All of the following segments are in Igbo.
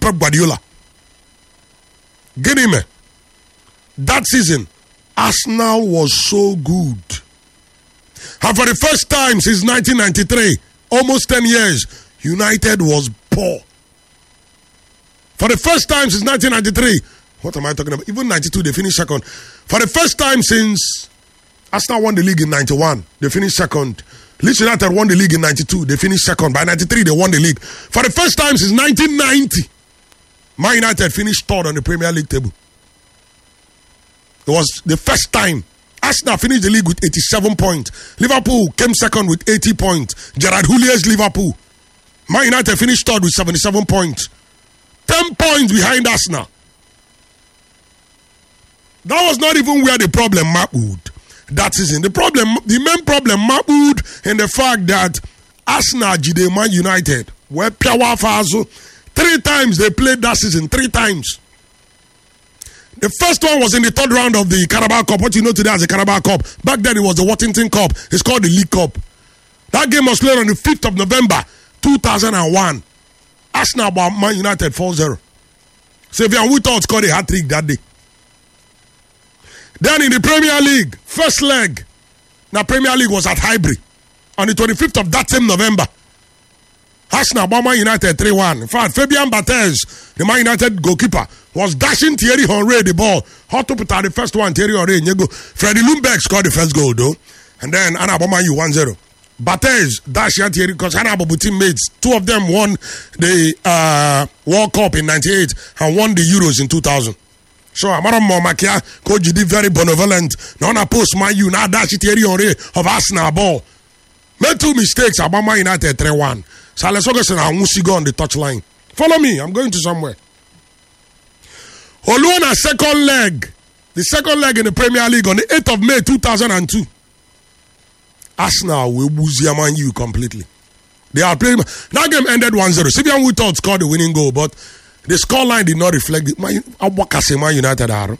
Pep Guardiola. Get him. That season, Arsenal was so good. And for the first time since 1993, almost 10 years, United was poor. For the first time since 1993, what am I talking about? Even 92, they finished second. For the first time since Arsenal won the league in 91, they finished second. Leeds United won the league in 92, they finished second. By 93, they won the league. For the first time since 1990, Man United finished third on the Premier League table. It was the first time. Arsenal finished the league with 87 points. Liverpool came second with 80 points. Gerard Houlier's Liverpool. Man United finished third with 77 points. 10 points behind Arsenal. That was not even where the problem mapped. That season. The main problem mapped in the fact that Arsenal, Man United were Piawa Faso. 3 times they played that season. 3 times. The first one was in the third round of the Carabao Cup. What you know today as the Carabao Cup. Back then it was the Worthington Cup. It's called the League Cup. That game was played on the 5th of November, 2001. Arsenal about Man United 4-0. Xavier Wooten scored a hat-trick that day. Then in the Premier League, first leg, the Premier League was at Highbury on the 25th of that same November. Arsenal about Man United 3-1. In fact, Fabian Barthez, the Man United goalkeeper, was dashing Thierry Henry the ball. Hot to put out the first one, Thierry Henry. Freddie Ljungberg scored the first goal though. And then Anna Boman 1-0. Barthez dashed Thierry because Anna Bobu teammates, 2 of them won the World Cup in 98 and won the Euros in 2000. So Amara Makia, coach did very benevolent. Now post Man U, now dash Thierry Henry of Arsenal ball. Made 2 mistakes about Man United 3-1. So let's focus on Musigo on the touchline. Follow me, I'm going to somewhere. Oluona second leg. The second leg in the Premier League on the 8th of May 2002. Arsenal will lose Man U completely. They are playing. That game ended 1-0. Sivian Wooten scored the winning goal, but the scoreline did not reflect it. Man United are.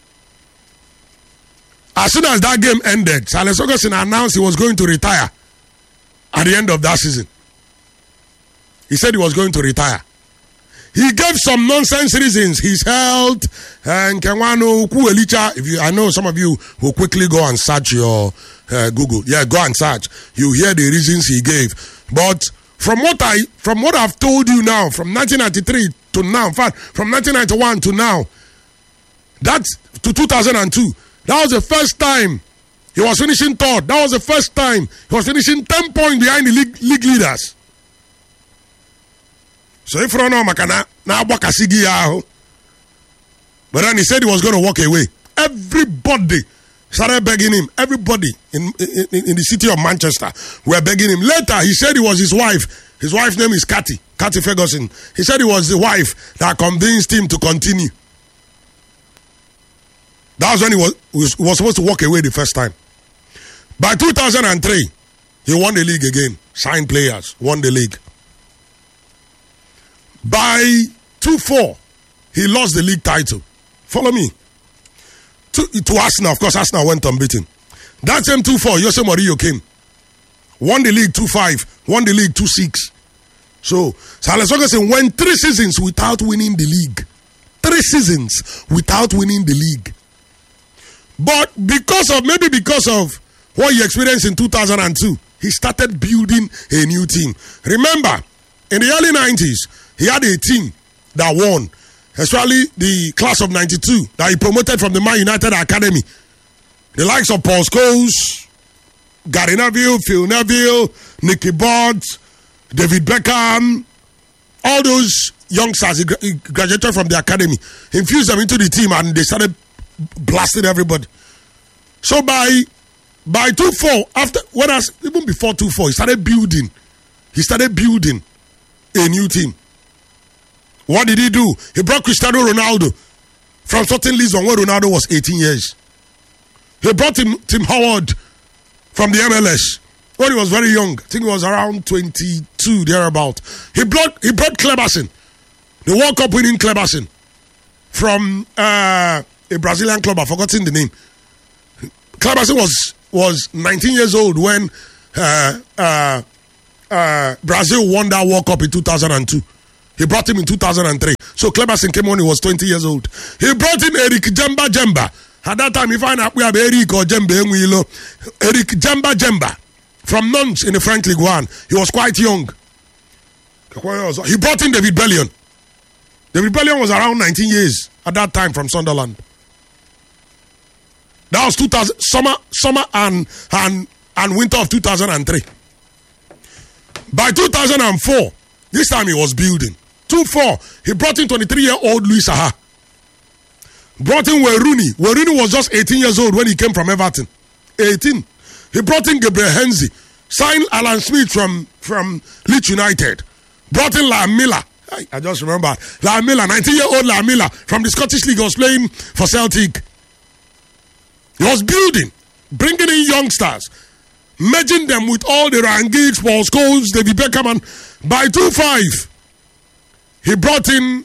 As soon as that game ended, Alex Ferguson announced he was going to retire at the end of that season. He said he was going to retire. He gave some nonsense reasons. His health and Kenwano Kuelicha. I know some of you will quickly go and search your Google. Yeah, go and search. You hear the reasons he gave. But from what I've told you now, from 1993 to now, in fact, from 1991 to now, that's to 2002. That was the first time he was finishing third. That was the first time he was finishing 10 points behind the league leaders. So if Rono Makana now Bakasigi Yaho. But then he said he was going to walk away. Everybody started begging him. Everybody in the city of Manchester were begging him. Later, he said it was his wife. His wife's name is Cathy Ferguson. He said it was the wife that convinced him to continue. That was when he was supposed to walk away the first time. By 2003, he won the league again. Signed players, won the league. By 2-4, he lost the league title. Follow me. To Arsenal, of course, Arsenal went unbeaten. That same 2-4, Jose Mourinho came. Won the league 2-5, won the league 2-6. So Alex Ferguson went 3 seasons without winning the league. 3 seasons without winning the league. But because of what he experienced in 2002, he started building a new team. Remember, in the early 90s, he had a team that won, especially the class of 92 that he promoted from the Man United Academy. The likes of Paul Scholes, Gary Neville, Phil Neville, Nicky Butt, David Beckham, all those youngsters he graduated from the academy, infused them into the team, and they started blasting everybody. So by 2-4, even before 2-4, he started building a new team. What did he do? He brought Cristiano Ronaldo from Sporting Lisbon when Ronaldo was 18 years. He brought Tim Howard from the MLS when he was very young. I think he was around 22, thereabout. He brought Kleberson, the World Cup winning Kleberson, from a Brazilian club. I've forgotten the name. Kleberson was 19 years old when Brazil won that World Cup in 2002. He brought him in 2003. So Cleberson came when he was 20 years old. He brought in Eric Jemba. At that time, you find out we have Eric or Jembe. Eric Jemba from Nantes in the French League One. He was quite young. He brought in David Bellion. David Bellion was around 19 years at that time from Sunderland. That was 2000 summer and winter of 2003. By 2004, this time he was building. 2-4, he brought in 23-year-old Louis Saha. Brought in Weruni. Weruni was just 18 years old when he came from Everton. 18. He brought in Gabriel Henzi. Signed Alan Smith from Leeds United. Brought in La Miller. I just remember. La Miller, 19-year-old La Miller from the Scottish League, was playing for Celtic. He was building, bringing in youngsters, merging them with all the Ryan Giggs, Paul Scholes, David Beckham. And by 2-5, he brought in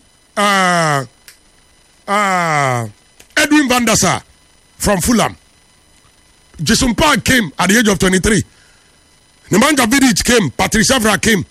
Edwin van der Sar from Fulham. Jason Park came at the age of 23. Nemanja Vidic came. Patrice Evra came.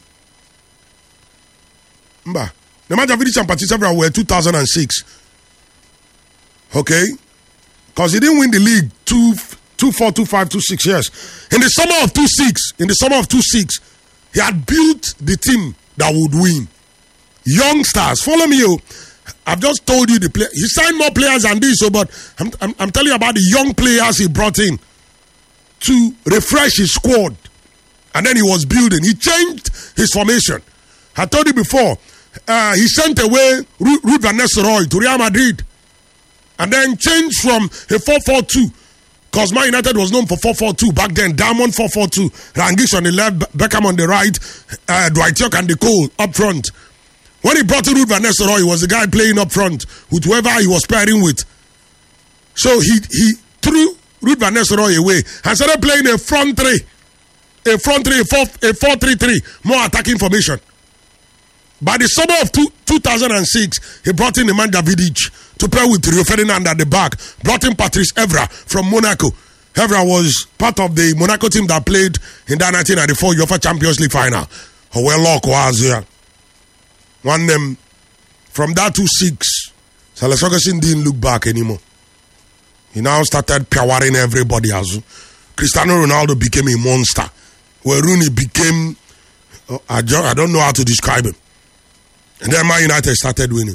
Nemanja Vidic and Patrice Evra were 2006. Okay? Because he didn't win the league 2-4, 2-5, 2-6 years. In the summer of 2-6, he had built the team that would win. Youngsters, follow me. I've just told you the play. He signed more players than this, but I'm telling you about the young players he brought in to refresh his squad. And then he was building. He changed his formation. I told you before, he sent away Ruud van Nistelrooy to Real Madrid. And then changed from a 4-4-2. Because Man United was known for 4-4-2 back then. Diamond 4-4-2. Rangis on the left, Beckham on the right, Dwight York and De Cole up front. When he brought in Ruud van Nistelrooy, he was the guy playing up front with whoever he was pairing with. So he threw Ruud van Nistelrooy away and started playing a front three. A 4-3-3, more attacking formation. By the summer of 2006, he brought in Nemanja Vidic to play with Rio Ferdinand at the back. Brought in Patrice Evra from Monaco. Evra was part of the Monaco team that played in that 1994 UEFA Champions League final. Well, luck was here. One them from that 2-6, Alex Ferguson didn't look back anymore. He now started powering everybody. As Cristiano Ronaldo became a monster. Where Rooney became, I don't know how to describe him. And then Man United started winning.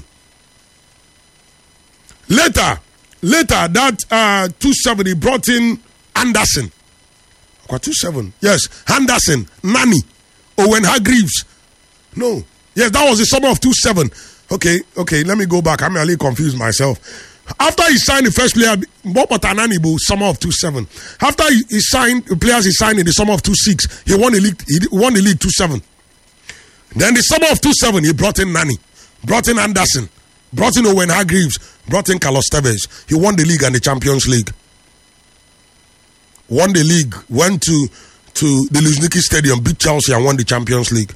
Later, that 2-7, he brought in Anderson. 2-7, yes, Anderson, Nani, Owen Hargreaves. No, yes, that was the summer of 2-7. Okay, let me go back. I'm a little confused myself. After he signed the first player, Bobotananibo, summer of 2-7. After he signed the players he signed in the summer of 2-6, he won the league. He won the league 2-7. Then the summer of 2-7, he brought in Nani, brought in Anderson, brought in Owen Hargreaves, brought in Carlos Tevez. He won the league and the Champions League. Won the league, went to the Luzhniki Stadium, beat Chelsea and won the Champions League.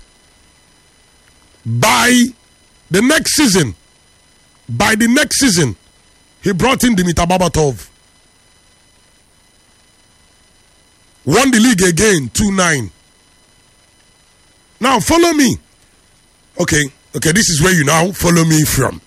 By the next season, he brought in Dimitar Berbatov. Won the league again, 2-9. Now follow me. Okay, this is where you now follow me from.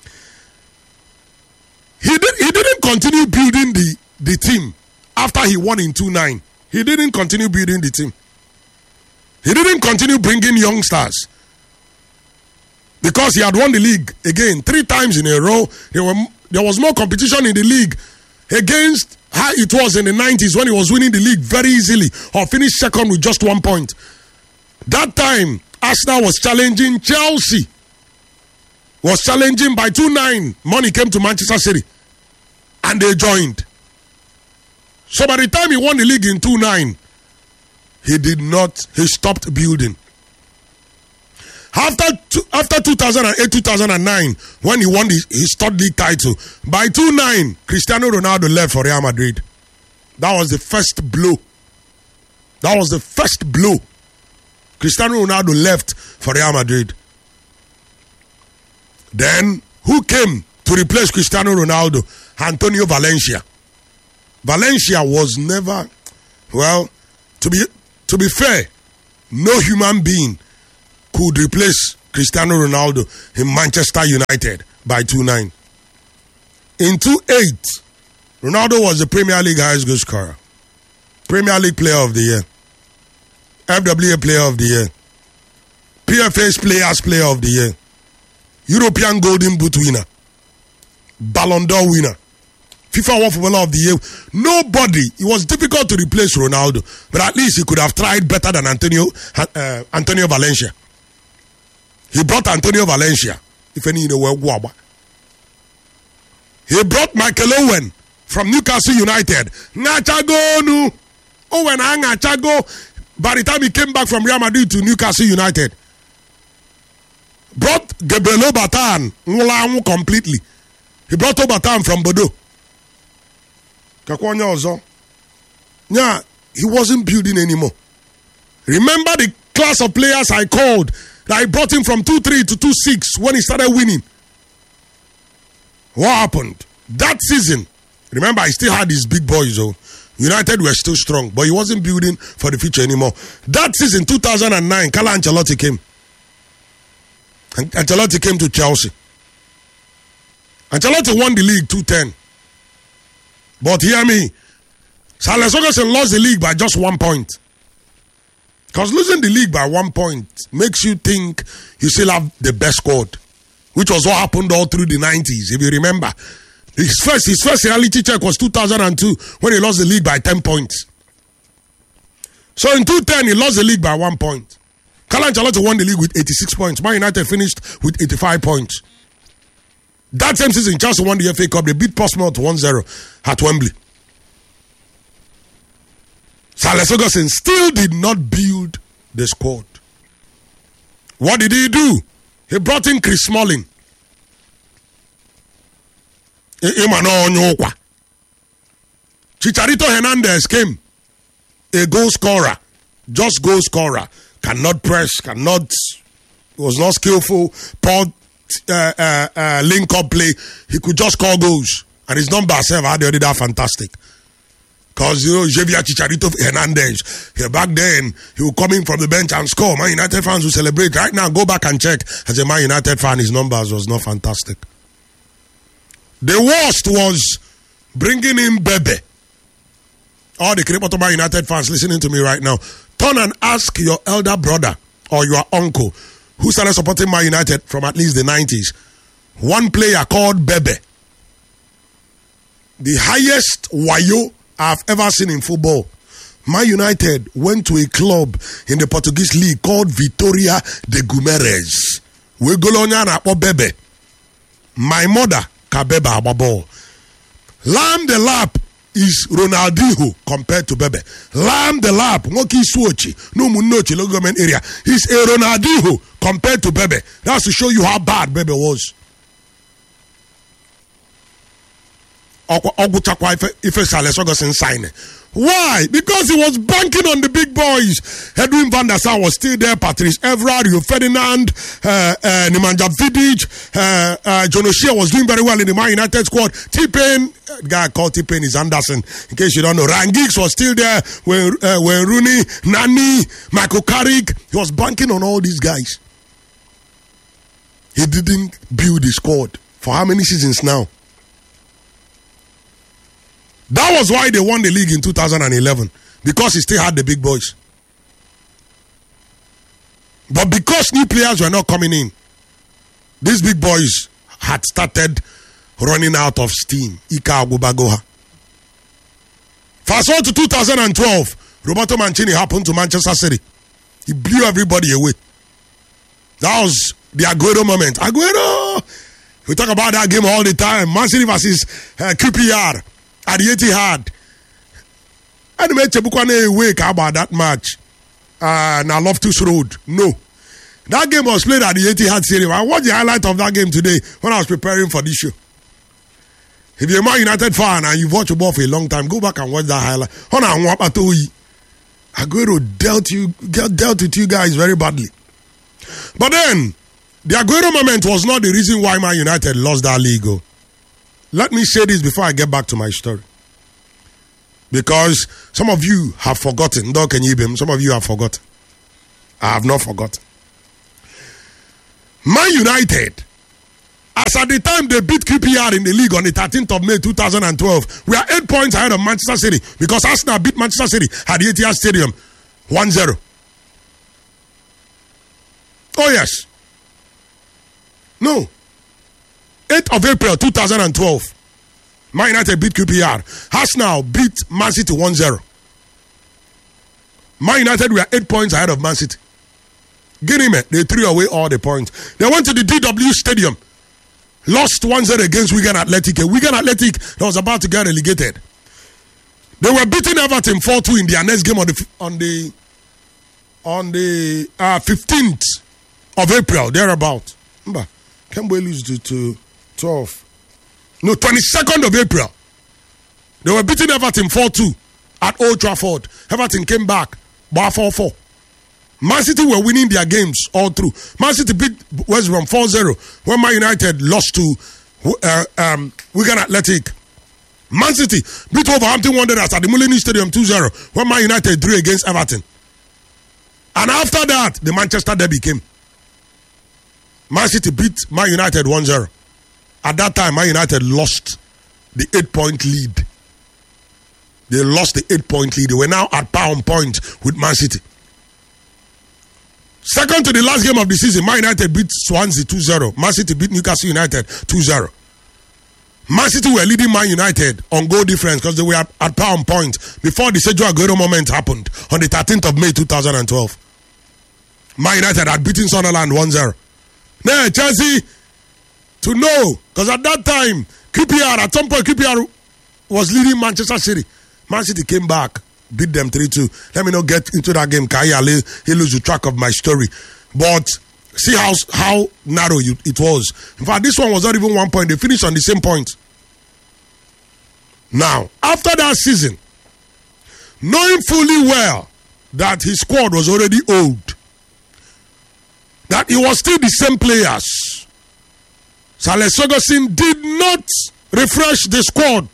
He didn't continue building the team after he won in 2-9. He didn't continue building the team. He didn't continue bringing youngsters. Because he had won the league again 3 times in a row. There was more competition in the league against how it was in the 90s when he was winning the league very easily or finished second with just 1 point. That time, Arsenal was challenging Chelsea. Was challenging by 2-9. Money came to Manchester City. And they joined. So by the time he won the league in 2-9, he stopped building. After 2008-2009, when he won his third league title, by 2-9, Cristiano Ronaldo left for Real Madrid. That was the first blow. Cristiano Ronaldo left for Real Madrid. Then, who came to replace Cristiano Ronaldo? Antonio Valencia. Valencia was never, to be fair, no human being could replace Cristiano Ronaldo in Manchester United by 2-9. In 2-8, Ronaldo was the Premier League highest goal scorer, Premier League Player of the Year, FWA Player of the Year, PFA's Players Player of the Year, European Golden Boot winner, Ballon d'Or winner, FIFA World Footballer of the Year. Nobody. It was difficult to replace Ronaldo, but at least he could have tried better than Antonio Valencia. He brought Antonio Valencia. If any, he brought Michael Owen from Newcastle United. Nachagonu. Owen Nachago. By the time he came back from Real Madrid to Newcastle United, brought Gabriel Batan completely. He brought Obatan from Bordeaux. Yeah, he wasn't building anymore. Remember the class of players I called that I brought him from 2-3 to 2-6 when he started winning. What happened? That season, remember I still had his big boys though. United were still strong, but he wasn't building for the future anymore. That season, 2009, Carlo Ancelotti came. Ancelotti came to Chelsea. Ancelotti won the league 2-10. But hear me, Sir Alex Ferguson lost the league by just 1 point. Because losing the league by 1 point makes you think you still have the best squad, which was what happened all through the 90s, if you remember. His first reality check was 2002 when he lost the league by 10 points. So in 2010, he lost the league by 1 point. Carlo Ancelotti won the league with 86 points. Man United finished with 85 points. That same season, Chelsea won the FA Cup. They beat Portsmouth 1-0 at Wembley. Sir Alex Ferguson still did not build the squad. What did he do? He brought in Chris Smalling. Chicharito Hernandez came. A goal scorer. Just goal scorer. Cannot press, was not skillful, poor link-up play. He could just score goals. And his numbers have had already that fantastic. Because, Javier Chicharito Hernandez, back then, he would come in from the bench and score. Man United fans will celebrate. Right now, go back and check. As a Man United fan, his numbers was not fantastic. The worst was bringing in Bebe. All the Kripoto Man United fans listening to me right now, turn and ask your elder brother or your uncle who started supporting Man United from at least the 90s. One player called Bebe. The highest wayo I've ever seen in football. Man United went to a club in the Portuguese league called Vitória de Guimarães. We go on Bebe. My mother, Kabeba Ababo. Lam the lap is Ronaldinho compared to Bebe. Lam the lap, Moki Suochi, no Munochi, Logomen area. He's a Ronaldinho compared to Bebe. That's to show you how bad Bebe was. If Sir Alex Ferguson signed. Why? Because he was banking on the big boys. Edwin van der Sar was still there. Patrice Evra, Rio Ferdinand, Nemanja Vidic, John O'Shea was doing very well in the Man United squad. T-Pain, guy called T-Pain is Anderson, in case you don't know. Ryan Giggs was still there. When Rooney, Nani, Michael Carrick. He was banking on all these guys. He didn't build the squad. For how many seasons now? That was why they won the league in 2011. Because he still had the big boys. But because new players were not coming in, these big boys had started running out of steam. Ika Agubagoha. Fast forward to 2012, Roberto Mancini happened to Manchester City. He blew everybody away. That was the Aguero moment. Aguero! We talk about that game all the time. Man City versus QPR. At the Etihad. And made Chebukwane awake about that match. Now Loftus Road. No. That game was played at the Etihad Stadium. I watched the highlight of that game today when I was preparing for this show. If you're a Man United fan and you've watched football for a long time, go back and watch that highlight. Aguero dealt with you guys very badly. But then, the Aguero moment was not the reason why Man United lost that league. Let me say this before I get back to my story. Because some of you have forgotten. Some of you have forgotten. I have not forgotten. Man United, as at the time they beat QPR in the league on the 13th of May 2012, we are 8 points ahead of Manchester City because Arsenal beat Manchester City at the Etihad Stadium 1-0. Oh yes. No. 8th of April 2012, Man United beat QPR. Arsenal beat Man City 1-0. Man United were 8 points ahead of Man City. Guinea, they threw away all the points. They went to the DW Stadium, lost 1-0 against Wigan Athletic. A Wigan Athletic that was about to get relegated. They were beating Everton 4-2 in their next game on the 15th of April, thereabout. Remember, can't we lose to 12? No, 22nd of April. They were beating Everton 4-2 at Old Trafford. Everton came back, bar 4-4. Man City were winning their games all through. Man City beat West Brom 4-0 when Man United lost to Wigan Athletic. Man City beat Wolverhampton Wanderers at the Molineux Stadium 2-0 when Man United drew against Everton. And after that, the Manchester Derby came. Man City beat Man United 1-0. At that time, Man United lost the 8-point lead. They lost the 8-point lead. They were now at pound point with Man City. Second to the last game of the season, Man United beat Swansea 2-0. Man City beat Newcastle United 2-0. Man City were leading Man United on goal difference because they were at pound point before the Sergio Aguero moment happened on the 13th of May 2012. Man United had beaten Sunderland 1-0. Now, Chelsea, to know, because at that time, at some point, QPR was leading Manchester City. Man City came back, beat them 3-2. Let me not get into that game. He lose track of my story. But see how narrow it was. In fact, this one was not even 1 point. They finished on the same point. Now, after that season, knowing fully well that his squad was already old, that it was still the same players, Sir Alex Ferguson did not refresh the squad.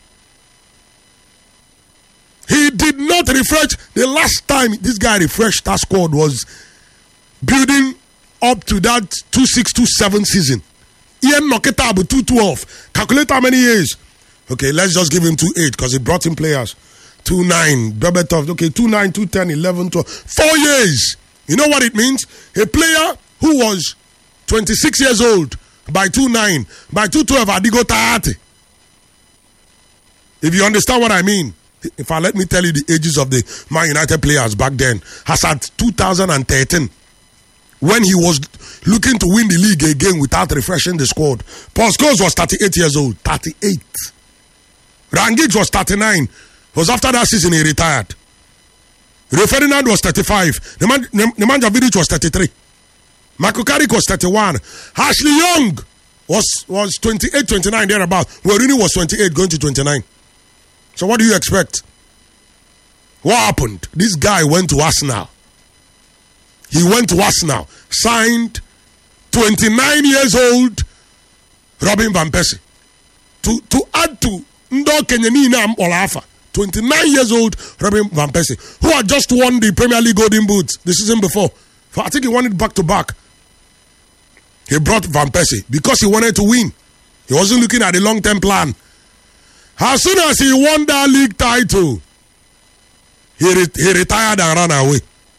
He did not refresh. The last time this guy refreshed that squad was building up to that 26-27 season. Ian Noketabu 212. Calculate how many years. Okay, let's just give him 2-8 because he brought in players. 2-9. Berbatov. Okay, 2-9, 2-10, 11, 12. 4 years. You know what it means? A player who was 26 years old by 2-9, by 2-12, Adigo Taate. If you understand what I mean. In fact, let me tell you the ages of the Man United players back then. As at 2013, when he was looking to win the league again without refreshing the squad, Paul Scholes was 38 years old. 38. Rangic was 39. It was after that season he retired. Rio Ferdinand was 35. Nemanja Vidic was 33. Marco Carrick was 31. Ashley Young was 28, 29, thereabout. Weruni was 28, going to 29. So what do you expect? What happened? This guy went to Arsenal. He went to Arsenal, signed 29 years old Robin Van Persie. To add to Ndo Kenyanina Olafa, 29 years old Robin Van Persie, who had just won the Premier League Golden Boot the season before. I think he won it back to back. He brought Van Persie because he wanted to win. He wasn't looking at the long-term plan. As soon as he won that league title, he retired and ran away.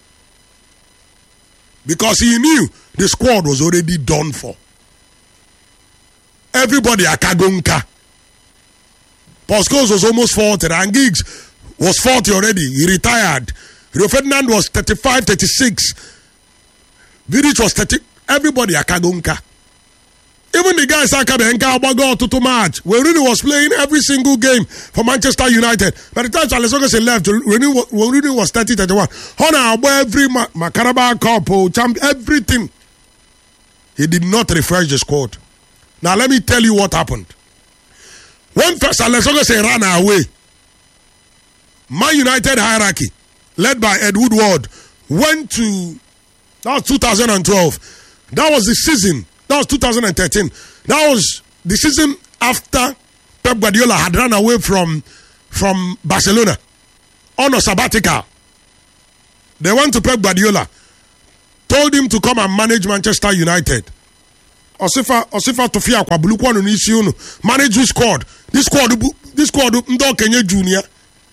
Because he knew the squad was already done for. Everybody akagonka. Paul Scholes was almost 40, and Giggs was 40 already. He retired. Rio Ferdinand was 35, 36. Vidic was 30. Everybody akagonka. Even the guy Sakabenka Abago to match. Weruni was playing every single game for Manchester United. By the time Alex Ferguson left, Weruni was 30-31. Honor every Carabao Cup, champ, everything. He did not refresh the squad. Now let me tell you what happened. When Alex Ferguson ran away, Man United hierarchy, led by Ed Woodward, went to, that was 2012. That was the season. That was 2013. That was the season after Pep Guardiola had run away from Barcelona on a sabbatical. They went to Pep Guardiola, told him to come and manage Manchester United. Osifa Tofia kwa bulukwa no n'isi unu. Manage squad. This squad ndị okenye junior.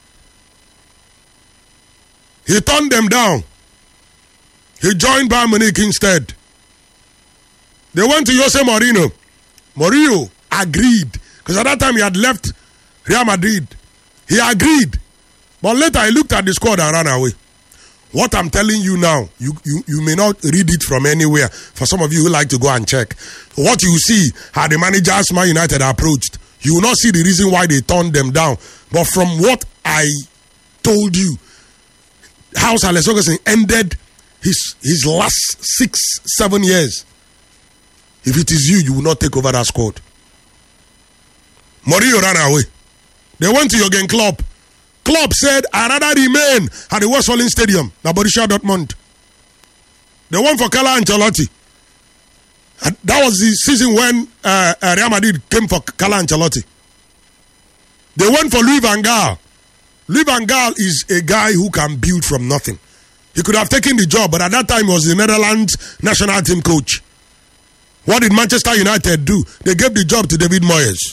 He turned them down. He joined Bayern Munich instead. They went to Jose Mourinho. Mourinho agreed. Because at that time he had left Real Madrid. He agreed. But later he looked at the squad and ran away. What I'm telling you now, you may not read it from anywhere. For some of you who like to go and check. What you see, how the managers Man United approached, you will not see the reason why they turned them down. But from what I told you, how Alex Ferguson ended his last 6-7 years. If it is you, you will not take over that squad. Mourinho ran away. They went to Jurgen Klopp. Klopp said, I'd rather remain at the Westfalen Stadium than Borussia Dortmund. They went for Carlo Ancelotti. And that was the season when Real Madrid came for Carlo Ancelotti. They went for Louis van Gaal. Louis van Gaal is a guy who can build from nothing. He could have taken the job, but at that time he was the Netherlands national team coach. What did Manchester United do? They gave the job to David Moyes.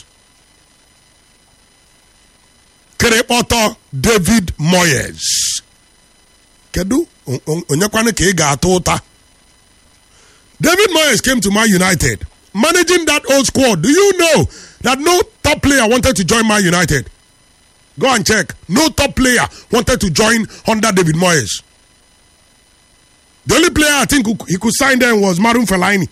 Krepoto David Moyes. Kedu onyekwane ke ga atota. David Moyes came to Man United, managing that old squad. Do you know that no top player wanted to join Man United? Go and check. No top player wanted to join under David Moyes. The only player I think he could sign then was Marouane Fellaini.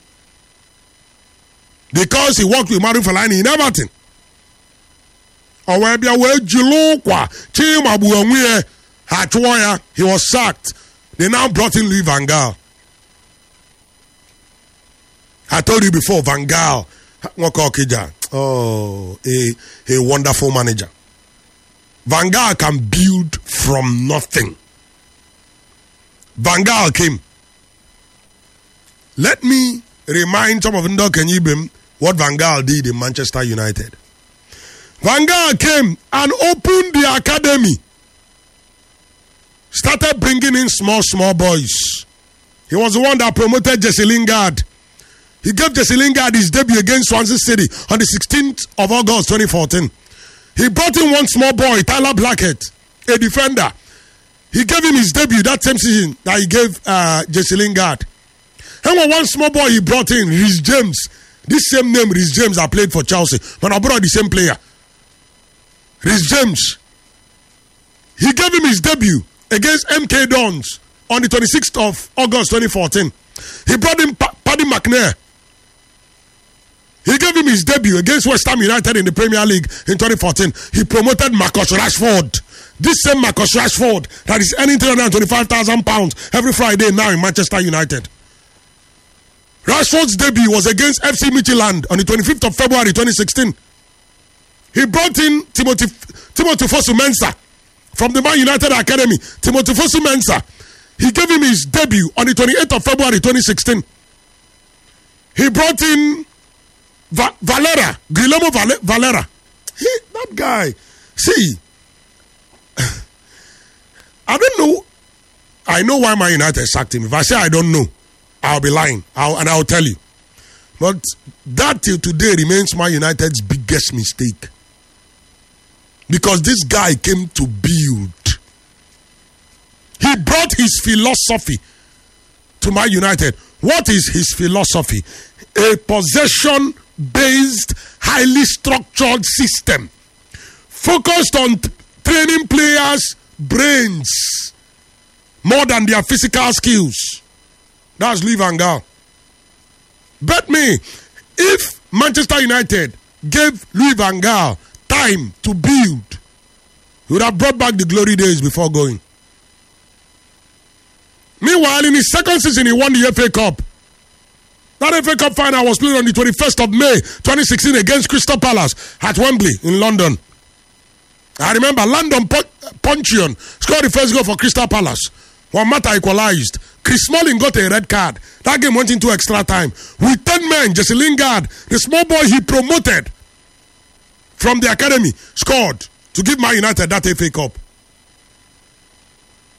Because he worked with Marouane Fellaini in Everton. He was sacked. They now brought in Louis van Gaal. I told you before, Van Gaal. Oh, a wonderful manager. Van Gaal can build from nothing. Van Gaal came. Let me remind some of Ndo Kenyibim what Van Gaal did in Manchester United. Van Gaal came and opened the academy. Started bringing in small boys. He was the one that promoted Jesse Lingard. He gave Jesse Lingard his debut against Swansea City on the 16th of August 2014. He brought in one small boy, Tyler Blackett, a defender. He gave him his debut that same season that he gave Jesse Lingard. And one small boy he brought in, Reece James. This same name, Reece James, I played for Chelsea. But I brought the same player. Reece James. He gave him his debut against MK Dons on the 26th of August 2014. He brought in Paddy McNair. He gave him his debut against West Ham United in the Premier League in 2014. He promoted Marcus Rashford. This same Marcus Rashford that is earning £325,000 every Friday now in Manchester United. Rashford's debut was against FC Midtjylland on the 25th of February 2016. He brought in Timothy Fosu-Mensah from the Man United Academy. Timothy Fosu-Mensah. He gave him his debut on the 28th of February 2016. He brought in Valera, Guillermo Valera. That guy. See, I don't know. I know why Man United sacked him. If I say I don't know, I'll be lying. I'll tell you. But that till today remains Man United's biggest mistake. Because this guy came to build. He brought his philosophy to Man United. What is his philosophy? A possession-based, highly structured system focused on training players' brains more than their physical skills. That's Louis van Gaal. Bet me, if Manchester United gave Louis van Gaal time to build, he would have brought back the glory days before going. Meanwhile, in his second season, he won the FA Cup. That FA Cup final was played on the 21st of May 2016 against Crystal Palace at Wembley in London. I remember Landon Ponchion scored the first goal for Crystal Palace. Juan Mata equalized. Chris Smalling got a red card. That game went into extra time. With 10 men, Jesse Lingard, the small boy he promoted from the academy, scored to give Man United that FA Cup.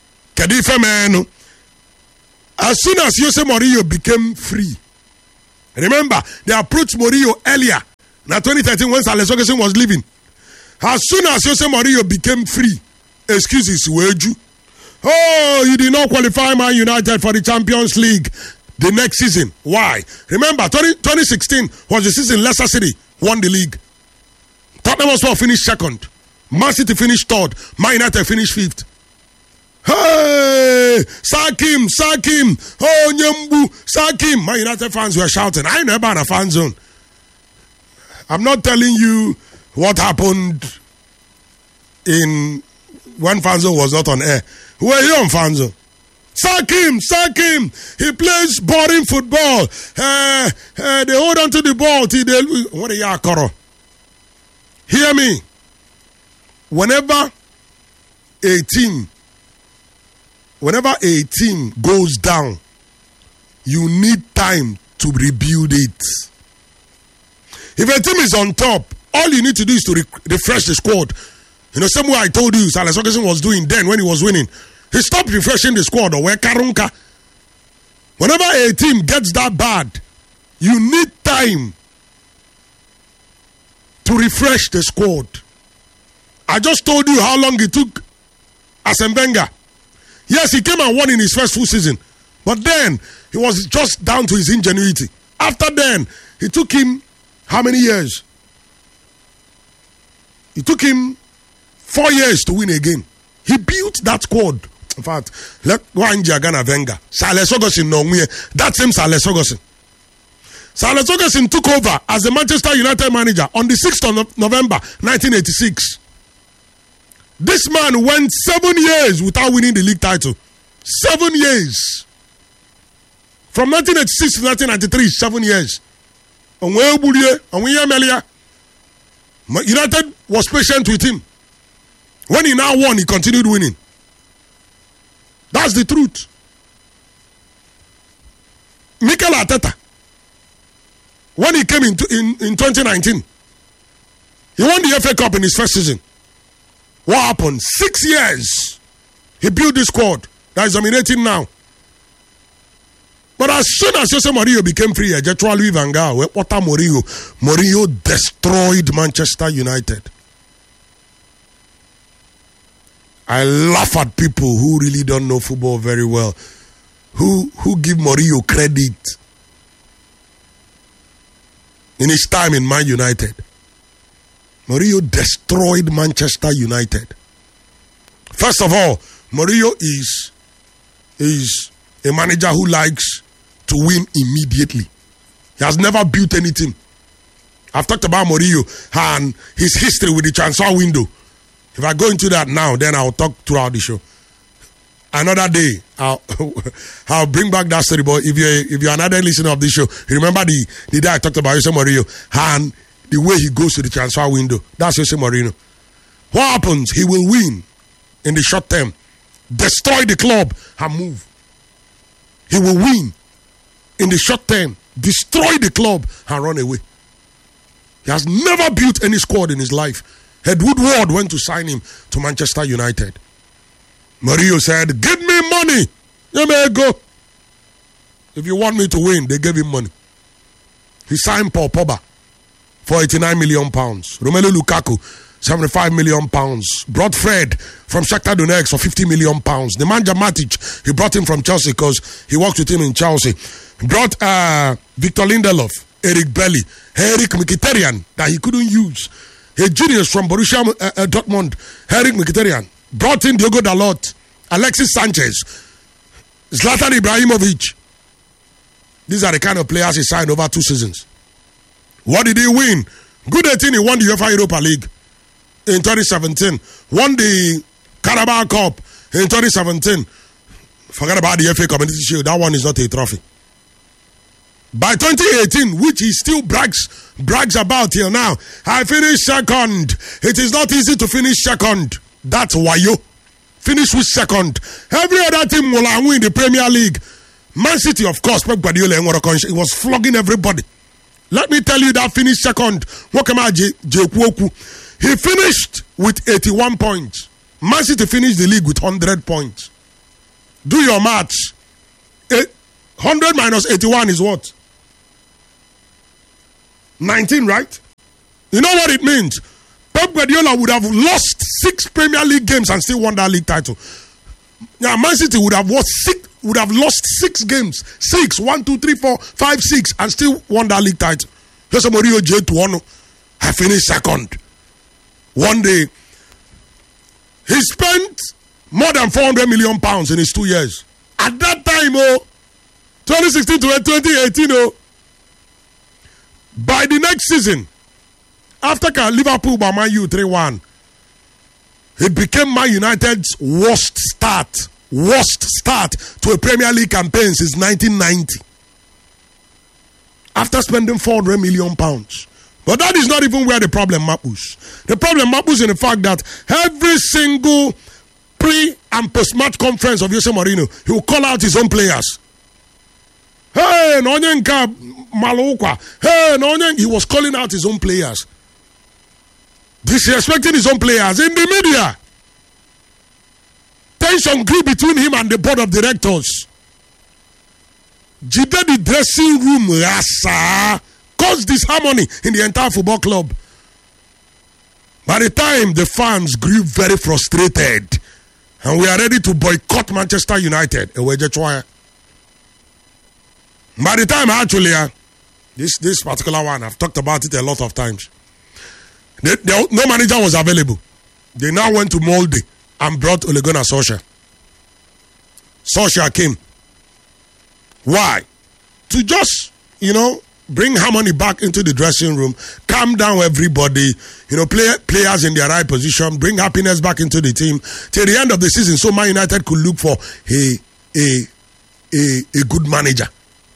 Kedife man. As soon as Jose Mourinho became free, Remember, they approached Mourinho earlier. Now 2013 when Alex Ferguson was leaving. As soon as Jose Mourinho became free, excuses were due. Oh, you did not qualify Man United for the Champions League the next season. Why? Remember, 2016 was the season Leicester City won the league. Tottenham Hotspur finished second. Man City finished third. Man United finished fifth. Hey, sack him. Oh, Nyembu, sack him. Man United fans were shouting. I never had a fan zone. I'm not telling you what happened when fan zone was not on air. Were you on fan zone? Sack him. He plays boring football. They hold on to the ball. What are you, Koro? Hear me. Whenever a team goes down, you need time to rebuild it. If a team is on top, all you need to do is to refresh the squad. You know, same way I told you Alex Ferguson was doing then when he was winning. He stopped refreshing the squad. Or where Karunka. Whenever a team gets that bad, you need time to refresh the squad. I just told you how long it took Arsene Wenger. Yes, he came and won in his first full season. But then, he was just down to his ingenuity. After then, it took him how many years? It took him 4 years to win again. He built that squad. In fact, let Wanja Gana Wenger. Alex Ferguson no way. That same Alex Ferguson. Alex Ferguson took over as the Manchester United manager on the 6th of November 1986. This man went 7 years without winning the league title. 7 years. From 1986 to 1993, 7 years. United was patient with him. When he now won, he continued winning. That's the truth. Mikel Arteta, when he came in 2019, he won the FA Cup in his first season. What happened? 6 years. He built this squad that is dominating now. But as soon as Jose Mourinho became free, Louis van Gaal, Mourinho destroyed Manchester United. I laugh at people who really don't know football very well, who give Mourinho credit in his time in Man United. Mourinho destroyed Manchester United. First of all, Mourinho is a manager who likes to win immediately. He has never built anything. I've talked about Mourinho and his history with the transfer window. If I go into that now, then I'll talk throughout the show. Another day, I'll bring back that story. But if you're another listener of this show, you remember the day I talked about Jose Mourinho and the way he goes to the transfer window. That's Jose Mourinho. What happens? He will win in the short term, destroy the club and move. He will win in the short term, destroy the club and run away. He has never built any squad in his life. Ed Woodward went to sign him to Manchester United. Mourinho said, "Give me money. Let me go. If you want me to win," they gave him money. He signed Paul Pogba for £89 million. Romelu Lukaku, £75 million. Brought Fred from Shakhtar Donetsk for £50 million. The manager Matic, he brought him from Chelsea because he worked with him in Chelsea. Brought Victor Lindelof, Eric Belly, Henrik Mkhitaryan that he couldn't use. A genius from Borussia Dortmund, Henrik Mkhitaryan. Brought in Diogo Dalot, Alexis Sanchez, Zlatan Ibrahimovic. These are the kind of players he signed over 2 seasons. What did he win? Good 18, he won the UEFA Europa League in 2017. Won the Carabao Cup in 2017. Forget about the FA Community Shield. That one is not a trophy. By 2018, which he still brags about till now, I finished second. It is not easy to finish second. That's why you finish with second. Every other team will win the Premier League. Man City, of course, Pep Guardiola he was flogging everybody. Let me tell you that finished second. He finished with 81 points. Man City finished the league with 100 points. Do your maths. 100 minus 81 is what? 19, right? You know what it means? Pep Guardiola would have lost 6 Premier League games and still won that league title. Now, Man City would have lost 6 games. 6, 1, 2, 3, 4, 5, 6, and still won that league title. Jose Mourinho J2 have finished second. One day, he spent more than £400 million in his 2 years. At that time, 2016 to 2018, by the next season, after Liverpool by Man U 3-1, it became Man United's worst start to a Premier League campaign since 1990. After spending £400 million. But that is not even where the problem mappus. The problem mappus in the fact that every single pre- and post-match conference of Jose Mourinho, he will call out his own players. Hey, Nonyenka Malokwa. Hey, Nonyenka. He was calling out his own players. Disrespecting his own players in the media. Tension grew between him and the board of directors. Jide the dressing room rasa caused disharmony in the entire football club. By the time the fans grew very frustrated and we are ready to boycott Manchester United, by the time actually, this particular one, I've talked about it a lot of times. No manager was available. They now went to Molde and brought Ole Gunnar Solskjaer. Solskjaer came. Why? To just, bring harmony back into the dressing room, calm down everybody, players in their right position, bring happiness back into the team till the end of the season so Man United could look for a good manager.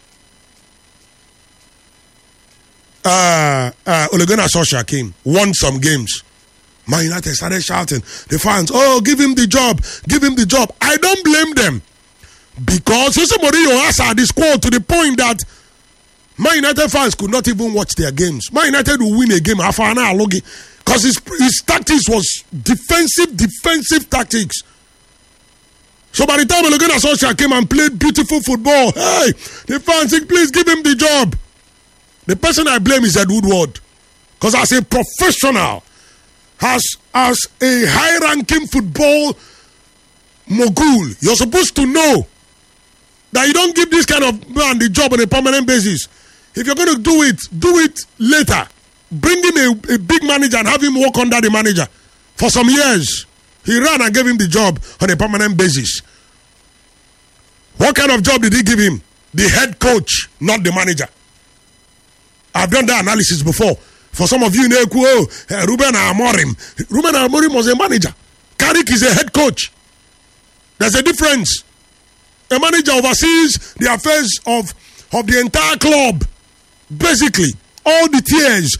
Ole Gunnar Solskjaer came, won some games. Man United started shouting, the fans, give him the job, give him the job. I don't blame them. Because Jose Mourinho has had this quote to the point that Man United fans could not even watch their games. Man United will win a game because his tactics was defensive tactics. So by the time Ole Gunnar Solskjaer came and played beautiful football, hey, the fans said, please give him the job. The person I blame is Ed Woodward. Because as a professional, as a high-ranking football mogul, you're supposed to know that you don't give this kind of man the job on a permanent basis. If you're going to do it later. Bring in a big manager and have him work under the manager. For some years, he ran and gave him the job on a permanent basis. What kind of job did he give him? The head coach, not the manager. I've done that analysis before. For some of you, Ruben Amorim. Ruben Amorim was a manager. Carrick is a head coach. There's a difference. A manager oversees the affairs of the entire club. Basically, all the tiers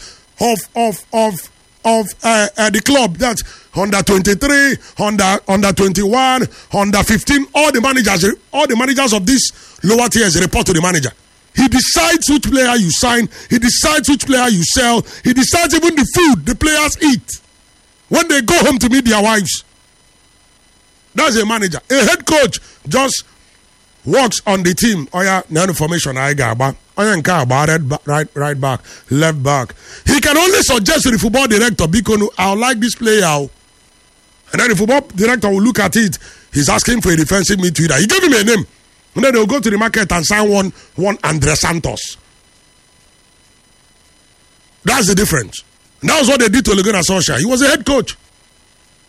of the club. That's under 23, under 21, under 15. All the managers of these lower tiers report to the manager. He decides which player you sign. He decides which player you sell. He decides even the food the players eat when they go home to meet their wives. That's a manager. A head coach just works on the team. No information. Right back, left back. He can only suggest to the football director, Bikonu, I like this player. And then the football director will look at it. He's asking for a defensive midfielder. He gave him a name. And then they'll go to the market and sign one Andre Santos. That's the difference. And that was what they did to Ole Gunnar Solskjaer. He was a head coach.